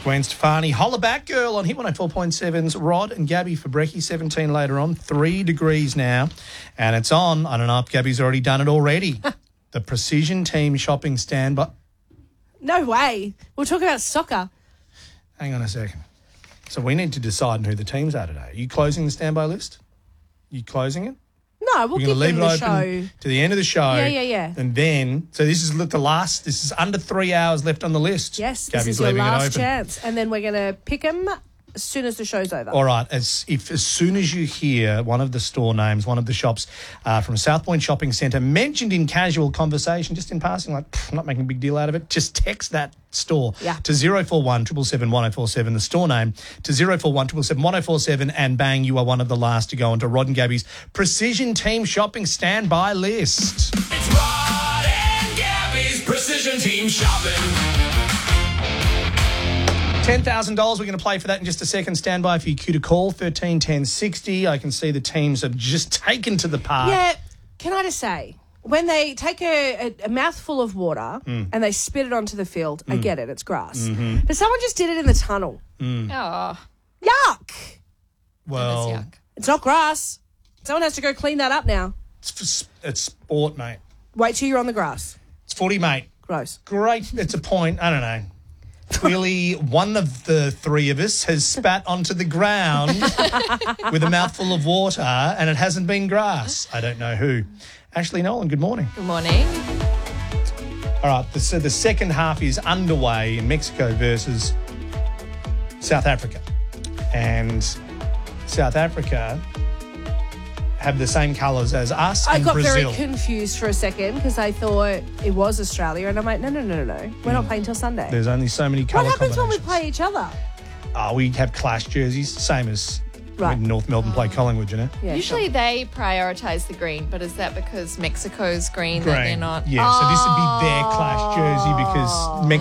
Gwen Stefani, Holla Back Girl on Hit 104.7's Rod and Gabby for Brekkie, 17 later on, 3 degrees now, and it's on. I don't know if Gabby's already done it already. The Precision Team shopping standby. No way. We'll talk about soccer. Hang on a second. So we need to decide who the teams are today. Are you closing the standby list? Are you closing it? No, we'll We're give going to them leave it the open show. to the end of the show. Yeah. And then, so this is the last, this is under 3 hours left on the list. Yes, Gabby's this is your leaving it last open. chance. And then we're going to pick them as soon as the show's over. All right. As soon as you hear one of the store names, one of the shops from South Point Shopping Centre mentioned in casual conversation, just in passing, like not making a big deal out of it, just text that store to 041 777 1047, the store name, to 041 777 1047, and bang, you are one of the last to go onto Rod and Gabby's Precision Team Shopping Standby list. It's Rod and Gabby's Precision Team Shopping. $10,000. We're going to play for that in just a second. Stand by for your cue to call, 13 10 60. I can see the teams have just taken to the park. Yeah, can I just say, when they take a mouthful of water and they spit it onto the field, I get it, it's grass. Mm-hmm. But someone just did it in the tunnel. Oh, Yuck! Well, that's yuck. It's not grass. Someone has to go clean that up now. it's sport, mate. Wait till you're on the grass. It's footy, mate. Gross. Great. It's a point. I don't know. Clearly, one of the three of us has spat onto the ground with a mouthful of water, and it hasn't been grass. I don't know who. Ashley Nolan, good morning. Good morning. All right, so the second half is underway in Mexico versus South Africa. And South Africa have the same colours as us I and got Brazil. very confused for a second because I thought it was Australia, and I'm like, no. We're not playing till Sunday. There's only so many colour What happens when we combinations. play each other? We have clash jerseys, same as Right. when North Melbourne play Collingwood, you know? Yeah, Usually sure. they prioritise the green, but is that because Mexico's green that they're not? Yeah, so this would be their clash jersey because